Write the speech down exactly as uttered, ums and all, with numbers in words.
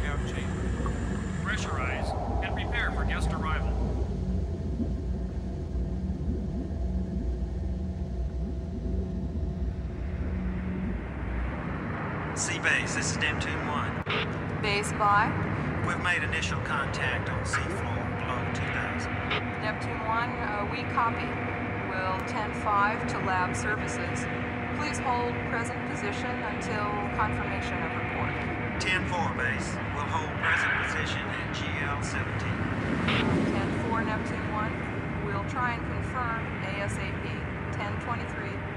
lookout chamber. Pressurize and prepare for guest arrival. C-Base, this is Neptune one. Base by? We've made initial contact on seafloor below two thousand. Neptune one, uh, we copy. We'll ten five to lab services. Please hold present position until confirmation of report. ten four, Base. We'll hold present position at G L seventeen. ten four, Neptune one. We'll try and confirm ASAP. ten twenty-three.